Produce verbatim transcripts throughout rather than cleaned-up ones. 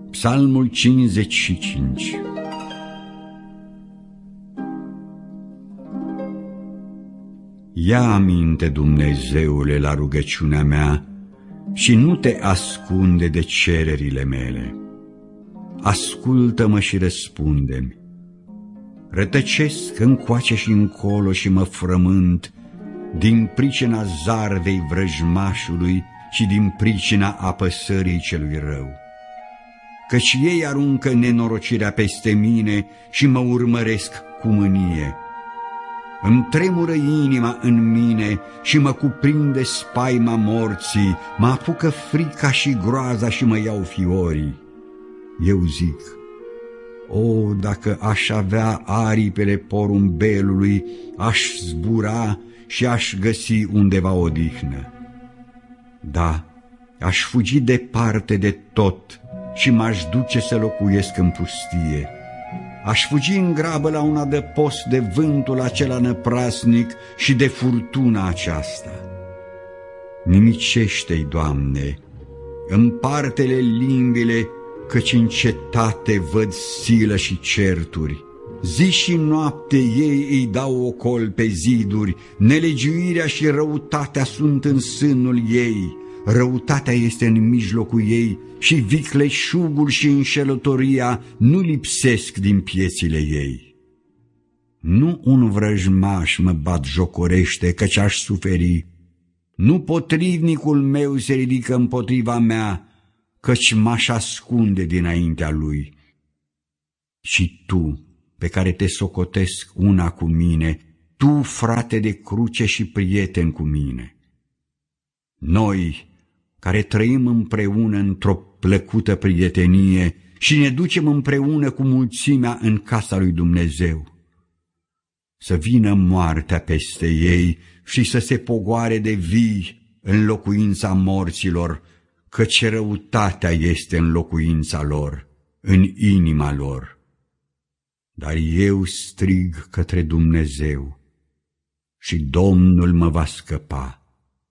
Psalmul cincizeci și cinci. Ia aminte, Dumnezeule, la rugăciunea mea și nu te ascunde de cererile mele. Ascultă-mă și răspunde-mi. Rătăcesc încoace și încolo și mă frământ din pricina zarvei vrăjmașului și din pricina apăsării celui rău. Căci ei aruncă nenorocirea peste mine și mă urmăresc cu mânie. Îmi tremură inima în mine și mă cuprinde spaima morții, mă apucă frica și groaza și mă iau fiorii. Eu zic, o, dacă aș avea aripile porumbelului, aș zbura și aș găsi undeva odihnă. Da, aș fugi departe de tot și m-aș duce să locuiesc în pustie. Aș fugi în grabă la un adăpost de vântul acela năprasnic și de furtuna aceasta. Nimicește-i, Doamne, împarte-le limbile, căci în cetate văd silă și certuri. Zi și noapte ei îi dau ocol pe ziduri, nelegiuirea și răutatea sunt în sânul ei. Răutatea este în mijlocul ei și vicleșugul și înșelătoria nu lipsesc din piețile ei. Nu un vrăjmaș mă batjocorește, căci aș suferi. Nu potrivnicul meu se ridică împotriva mea, căci m-aș ascunde dinaintea lui. Și tu, pe care te socotesc una cu mine, tu, frate de cruce și prieten cu mine. Noi, care trăim împreună într-o plăcută prietenie și ne ducem împreună cu mulțimea în casa lui Dumnezeu. Să vină moartea peste ei și să se pogoare de vii în locuința morților, căci răutatea este în locuința lor, în inima lor. Dar eu strig către Dumnezeu și Domnul mă va scăpa.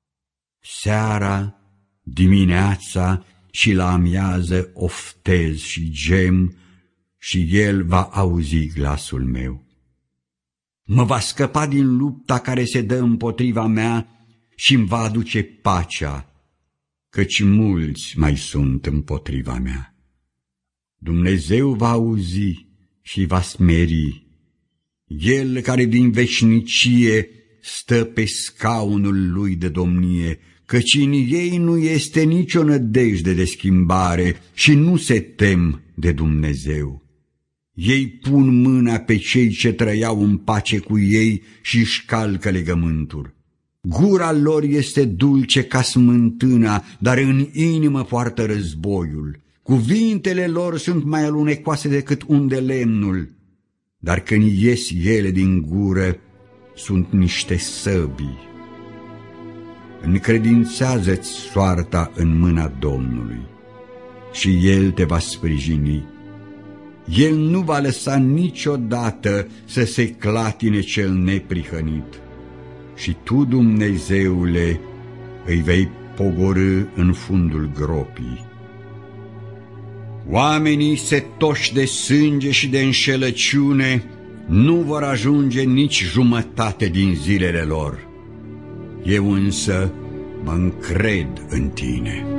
Seara, dimineața și la amiază oftez și gem și El va auzi glasul meu. Mă va scăpa din lupta care se dă împotriva mea și îmi va aduce pacea, căci mulți mai sunt împotriva mea. Dumnezeu va auzi și va smeri, El care din veșnicie stă pe scaunul lui de domnie, căci în ei nu este nicio nădejde de schimbare și nu se tem de Dumnezeu. Ei pun mâna pe cei ce trăiau în pace cu ei și își calcă legământul. Gura lor este dulce ca smântâna, dar în inimă poartă războiul. Cuvintele lor sunt mai alunecoase decât unde lemnul, dar când ies ele din gură, sunt niște săbii. Încredințează-ți soarta în mâna Domnului și El te va sprijini. El nu va lăsa niciodată să se clatine cel neprihănit. Și tu, Dumnezeule, îi vei pogorî în fundul gropii. Oamenii setoși de sânge și de înșelăciune nu vor ajunge nici jumătate din zilele lor. Eu însă mă încred în tine.